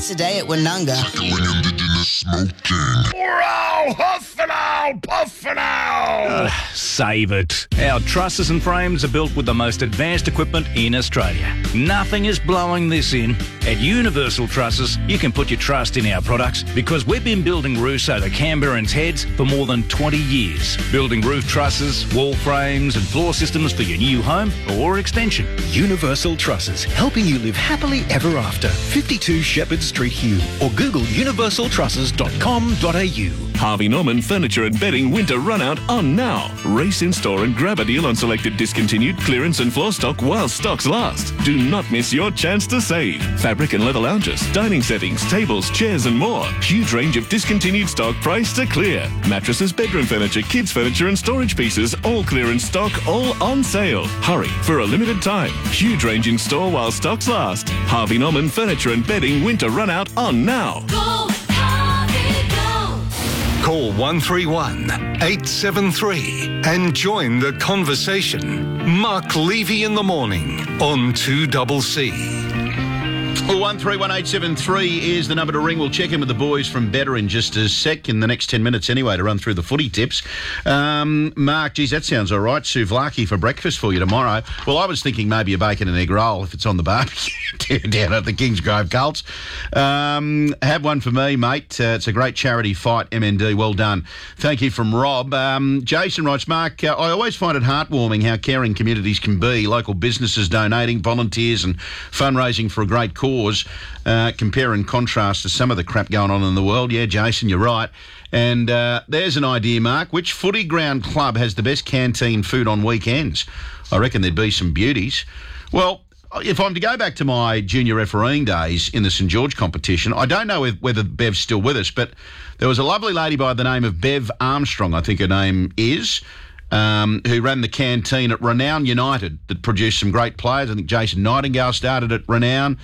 twice a day at Woononga. Tackling Indigenous smoking. We're all huffing out, puffing out. Save it. Our trusses and frames are built with the most advanced equipment in Australia. Nothing is blowing this in. At Universal Trusses, you can put your trust in our products because we've been building roofs over Canberrans' heads for more than 20 years. Building roof trusses, wall frames and floor systems for your new home or extension. Universal Trusses, helping you live happily ever after. 52 Shepherd Street, Hume, or Google universaltrusses.com.au. Harvey Norman Furniture and Bedding Winter Runout on now. Race in store and grab a deal on selected discontinued clearance and floor stock while stocks last. Do not miss your chance to save. Fabric and leather lounges, dining settings, tables, chairs and more. Huge range of discontinued stock priced to clear. Mattresses, bedroom furniture, kids furniture and storage pieces, all clearance stock, all on sale. Hurry for a limited time. Huge range in store while stocks last. Harvey Norman Furniture and Bedding Winter Runout on now. Go, Harvey, go. Call 131 873 and join the conversation. Mark Levy in the morning on 2CC. Well, 131873 is the number to ring. We'll check in with the boys from Better in just a sec, in the next 10 minutes anyway, to run through the footy tips. Mark, geez, that sounds all right. Souvlaki for breakfast for you tomorrow. Well, I was thinking maybe a bacon and egg roll if it's on the barbecue down at the Kingsgrove Colts. Have one for me, mate. It's a great charity fight, MND. Well done. Thank you from Rob. Jason writes, Mark, I always find it heartwarming how caring communities can be. Local businesses donating, volunteers and fundraising for a great cause. Compare and contrast to some of the crap going on in the world. Yeah, Jason, you're right. And there's an idea, Mark. Which footy ground club has the best canteen food on weekends? I reckon there'd be some beauties. Well, if I'm to go back to my junior refereeing days in the St George competition, I don't know whether Bev's still with us, but there was a lovely lady by the name of Bev Armstrong, I think her name is, who ran the canteen at Renown United that produced some great players. I think Jason Nightingale started at Renown.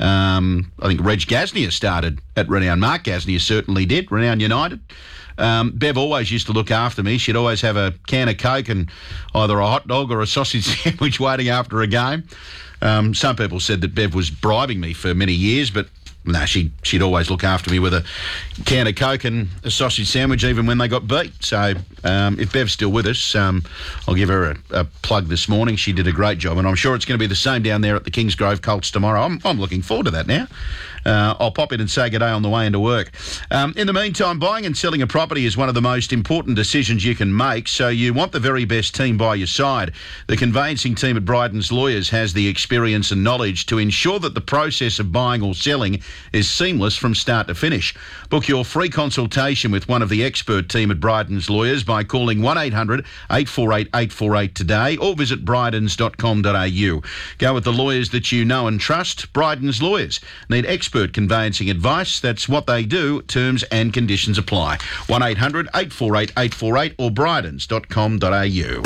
I think Reg Gasnier started at Renown. Mark Gasnier certainly did, Renown United. Bev always used to look after me. She'd always have a can of Coke and either a hot dog or a sausage sandwich waiting after a game. Some people said that Bev was bribing me for many years, but no, she'd always look after me with a can of Coke and a sausage sandwich even when they got beat. So if Bev's still with us, I'll give her a plug this morning. She did a great job, and I'm sure it's going to be the same down there at the Kingsgrove Colts tomorrow. I'm looking forward to that now. I'll pop in and say good day on the way into work. In the meantime, buying and selling a property is one of the most important decisions you can make, so you want the very best team by your side. The conveyancing team at Bryden's Lawyers has the experience and knowledge to ensure that the process of buying or selling is seamless from start to finish. Book your free consultation with one of the expert team at Bryden's Lawyers by calling 1800 848 848 today or visit brydens.com.au. Go with the lawyers that you know and trust. Bryden's Lawyers. Need expert conveyancing advice? That's what they do. Terms and conditions apply. 1800 848 848 or brydens.com.au.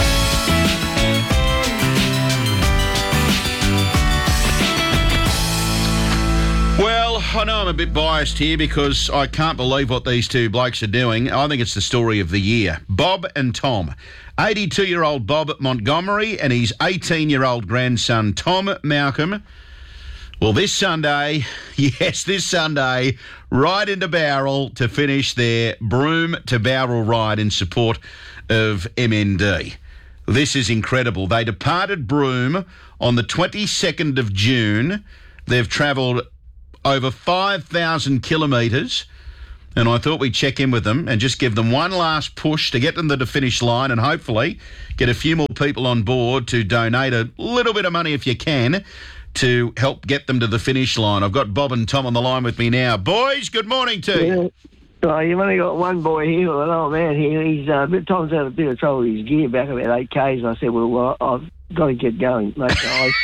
Well, I know I'm a bit biased here because I can't believe what these two blokes are doing. I think it's the story of the year. Bob and Tom. 82-year-old Bob at Montgomery and his 18-year-old grandson Tom Malcolm. Well, this Sunday, right into Bowral to finish their Broome to Bowral ride in support of MND. This is incredible. They departed Broome on the 22nd of June. They've travelled over 5,000 kilometres, and I thought we'd check in with them and just give them one last push to get them to the finish line and hopefully get a few more people on board to donate a little bit of money if you can to help get them to the finish line. I've got Bob and Tom on the line with me now. Boys, good morning to you. Oh, you've only got one boy here, an old man here. Tom's had a bit of trouble with his gear back about 8 Ks, and I said, well, I've got to get going, mate.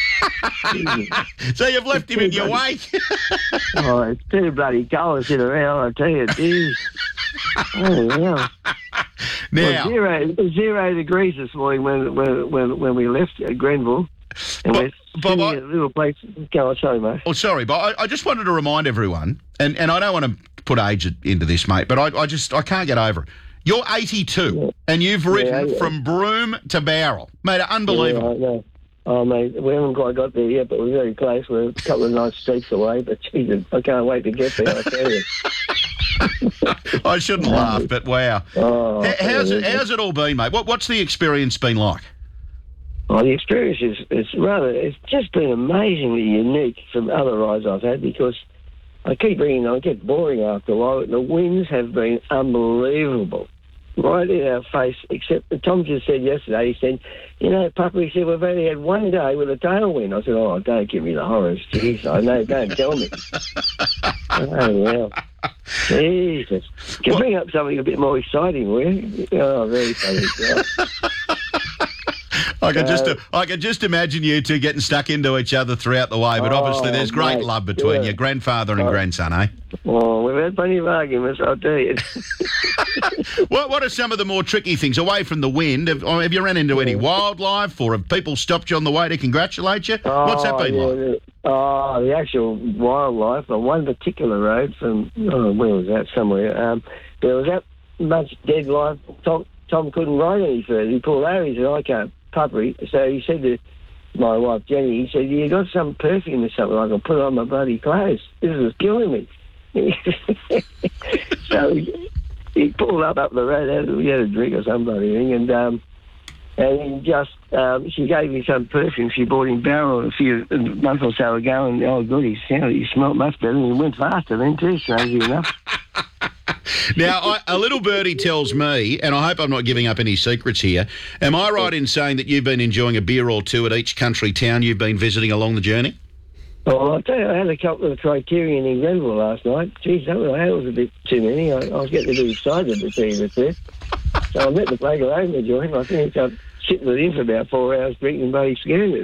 So you've left him in your wake? Oh, it's too bloody cold to sit around, I tell you, geez. Oh, yeah. Now, well, 0 degrees this morning when we left Grenville. And we're sitting at a little place. Go on, sorry, mate. Oh, sorry, but I just wanted to remind everyone, and I don't want to put age into this, mate, but I can't get over it. You're 82, and you've ridden from Broome to Bowral. Mate, unbelievable. Yeah, Oh, mate, we haven't quite got there yet, but we're very close. We're a couple of nice streets away, but Jesus, I can't wait to get there, I tell you. I shouldn't laugh, but wow. Oh, How's it all been, mate? What's the experience been like? Oh, the experience it's just been amazingly unique from other rides I've had because I keep reading, I get boring after a while. The winds have been unbelievable. Right in our face, except Tom just said yesterday, he said, you know, Papa, he said, we've only had one day with a tailwind. I said, oh, don't give me the horrors. Jeez, I know, don't tell me. Oh, well. Jesus. Can bring up something a bit more exciting, will you? Oh, very funny. I can just imagine you two getting stuck into each other throughout the way, but obviously there's great love between you, grandfather and grandson, eh? Oh, we've had plenty of arguments, I'll tell you. What are some of the more tricky things away from the wind? Have you ran into any wildlife, or have people stopped you on the way to congratulate you? What's that been like? The actual wildlife on one particular road from where was that? Somewhere. There was that much dead life. Tom couldn't ride any further. He pulled over. He said, I can't puppery. So he said to my wife Jenny, he said, you got some perfume or something I can put on my bloody clothes. This is killing me. So he pulled up the road. We had a drink or something, and he just she gave me some perfume. She bought in Barrel a month or so ago, and oh good, he smelled much better, and he went faster then too, strangely enough. Now, a little birdie tells me, and I hope I'm not giving up any secrets here, am I right in saying that you've been enjoying a beer or two at each country town you've been visiting along the journey? Well, I'll tell you, I had a couple of Criterion in Grenville last night. Geez, that was a bit too many. I was getting a bit excited to see the truth. So I met the bloke who owned the joint. I think I sitting with him for about 4 hours drinking bloody schooners.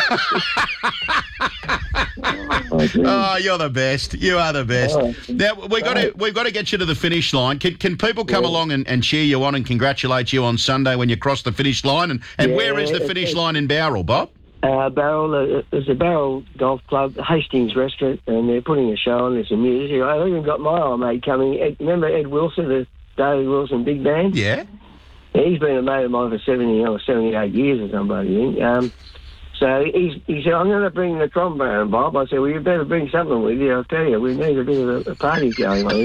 Oh, you're the best. You are the best. Oh, now we've got to get you to the finish line. Can people come along and cheer you on and congratulate you on Sunday when you cross the finish line? And where is the finish line in Bowral, Bob? Barrel, there's a Barrel Golf Club, Hastings Restaurant, and they're putting a show on. There's some music. I even got my old mate coming. Remember Ed Wilson, the David Wilson big band? Yeah. He's been a mate of mine for 70 or 78 years or something. So he said, I'm going to bring the trombone, Bob. I said, well, you better bring something with you. I'll tell you, we need a bit of a party going on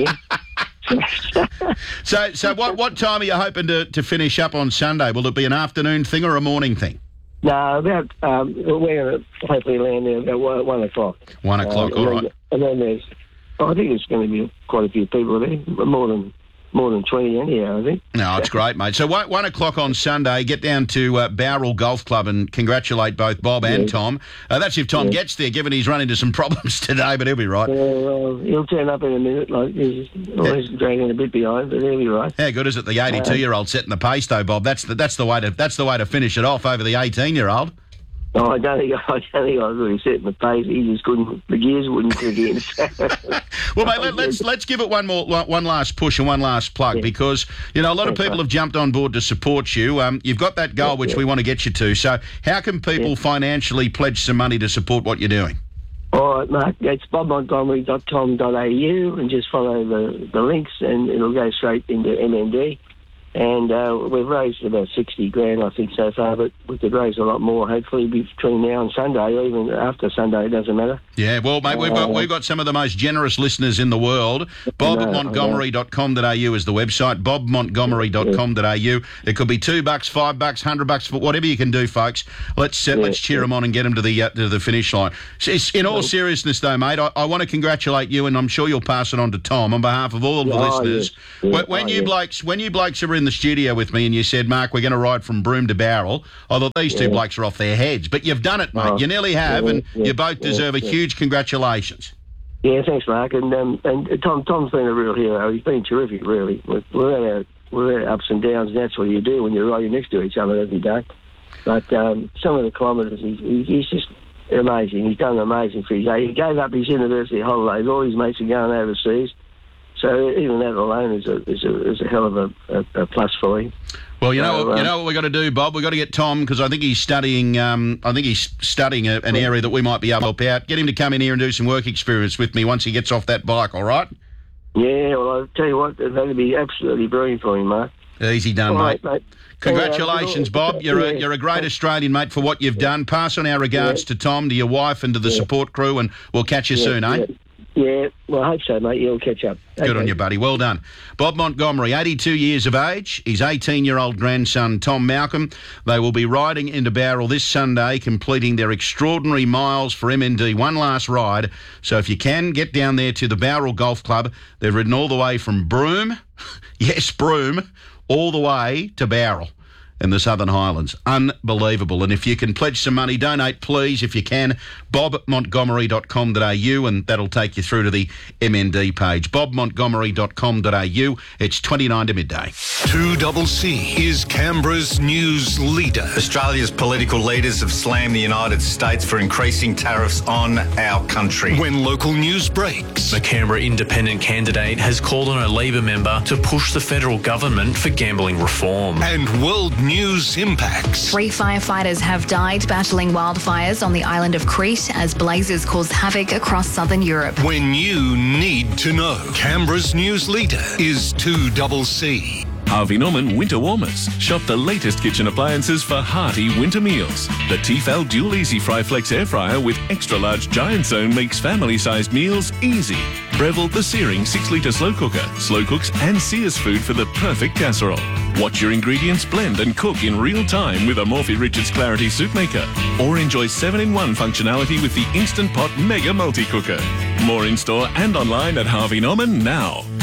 here. So what time are you hoping to finish up on Sunday? Will it be an afternoon thing or a morning thing? No, we're going to hopefully land there about 1 o'clock. 1 o'clock, all right. And then I think it's going to be quite a few people there, more than 20 anyhow, I think. No, it's great, mate. So 1 o'clock on Sunday, get down to Bowral Golf Club and congratulate both Bob and Tom. That's if Tom gets there, given he's run into some problems today, but he'll be right. He'll turn up in a minute. Like he's always dragging a bit behind, but he'll be right. How good is it, the 82-year-old setting the pace, though, Bob? That's the way to finish it off over the 18-year-old. Oh, I don't think I was really setting the pace. He just couldn't. The gears wouldn't click in. Well, mate, let's give it one last push and one last plug because a lot of people have jumped on board to support you. You've got that goal which we want to get you to. So, how can people financially pledge some money to support what you're doing? All right, Mark. It's bobmontgomery.com.au and just follow the links and it'll go straight into MND. And we've raised about 60 grand, I think, so far, but we could raise a lot more, hopefully, between now and Sunday, or even after Sunday, it doesn't matter. Yeah, well, mate, we've got some of the most generous listeners in the world. BobMontgomery.com.au is the website, BobMontgomery.com.au. It could be $2, $5, $100, whatever you can do, folks. Let's cheer them on and get them to the finish line. In all seriousness, though, mate, I want to congratulate you, and I'm sure you'll pass it on to Tom on behalf of all of the listeners. Yes. When you blokes are in the studio with me and you said, Mark, we're going to ride from Broome to Bowral, I thought these two blokes are off their heads. But you've done it, mate. You nearly have, and you both deserve a huge congratulations. Yeah, thanks, Mark. And Tom's been a real hero. He's been terrific, really. We're at ups and downs, and that's what you do when you're riding next to each other every day. But some of the kilometres, he's just amazing. He's done amazing for his age. He gave up his university holidays. All his mates are going overseas. So even that alone is a hell of a plus for him. Well, you know what we've got to do, Bob. We've got to get Tom because I think he's studying. An area that we might be able to help out. Get him to come in here and do some work experience with me once he gets off that bike. All right? Yeah. Well, I'll tell you what, that'd be absolutely brilliant for him, Mark. Easy done, All right, mate. mate. Congratulations, Bob. You're Yeah. a great Australian, mate, for what you've done. Pass on our regards to Tom, to your wife, and to the support crew, and we'll catch you soon, eh? Yeah, well, I hope so, mate. You'll catch up. Good Okay. on you, buddy. Well done. Bob Montgomery, 82 years of age. His 18-year-old grandson, Tom Malcolm. They will be riding into Bowral this Sunday, completing their extraordinary miles for MND. One last ride. So if you can, get down there to the Bowral Golf Club. They've ridden all the way from Broome, yes, Broome, all the way to Bowral in the Southern Highlands. Unbelievable. And if you can pledge some money, donate, please, if you can. bobmontgomery.com.au, and that'll take you through to the MND page. bobmontgomery.com.au. It's 29 to midday. 2CC is Canberra's news leader. Australia's political leaders have slammed the United States for increasing tariffs on our country. When local news breaks, The Canberra independent candidate has called on a Labor member to push the federal government for gambling reform. and world news impacts. 3 firefighters have died battling wildfires on the island of Crete as blazes cause havoc across southern Europe. When you need to know, Canberra's news leader is 2CC. Harvey Norman Winter Warmers. Shop the latest kitchen appliances for hearty winter meals. The Tefal Dual Easy Fry Flex Air Fryer with extra large giant zone makes family-sized meals easy. Breville the Searing 6-litre slow cooker. Slow cooks and sears food for the perfect casserole. Watch your ingredients blend and cook in real time with a Morphy Richards Clarity Soup Maker. Or enjoy 7-in-1 functionality with the Instant Pot Mega Multi-Cooker. More in-store and online at Harvey Norman now.